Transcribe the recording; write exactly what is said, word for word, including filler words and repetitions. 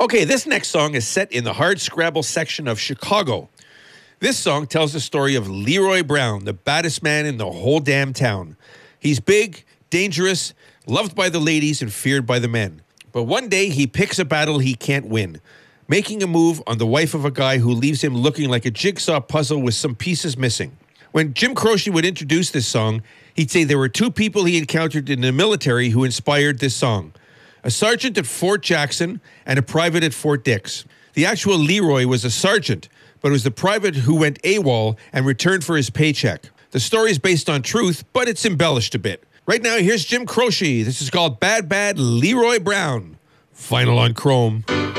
Okay, this next song is set in the hardscrabble section of Chicago. This song tells the story of Leroy Brown, the baddest man in the whole damn town. He's big, dangerous, loved by the ladies, and feared by the men. But one day, he picks a battle he can't win, making a move on the wife of a guy who leaves him looking like a jigsaw puzzle with some pieces missing. When Jim Croce would introduce this song, he'd say there were two people he encountered in the military who inspired this song: a sergeant at Fort Jackson and a private at Fort Dix. The actual Leroy was a sergeant, but it was the private who went AWOL and returned for his paycheck. The story is based on truth, but it's embellished a bit. Right now, here's Jim Croce. This is called Bad Bad Leroy Brown. Final on Chrome.